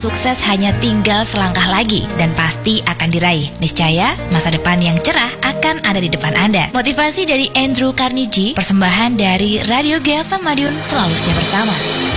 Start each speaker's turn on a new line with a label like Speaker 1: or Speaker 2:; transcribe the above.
Speaker 1: Sukses hanya tinggal selangkah lagi dan pasti akan diraih. Niscaya masa depan yang cerah akan ada di depan Anda. Motivasi dari Andrew Carnegie, persembahan dari Radio GFM Madiun, selalu setia bersama.